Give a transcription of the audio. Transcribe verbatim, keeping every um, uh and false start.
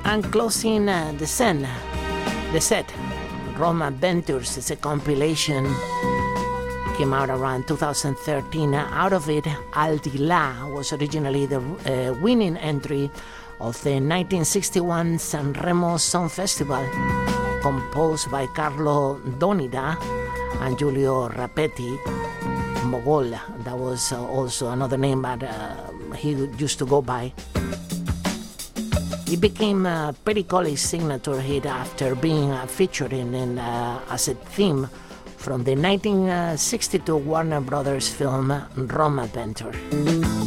And closing uh, the scene, the set, Roma Ventures is a compilation, came out around two thousand thirteen. Out of it, Al Di La was originally the uh, winning entry of the nineteen sixty-one Sanremo Song Festival, composed by Carlo Donida and Giulio Rapetti. Mogol, that was uh, also another name that uh, he used to go by. It became a Pericoli's signature hit after being uh, featured in, in uh, as a theme from the nineteen sixty-two Warner Brothers film Roma Venture.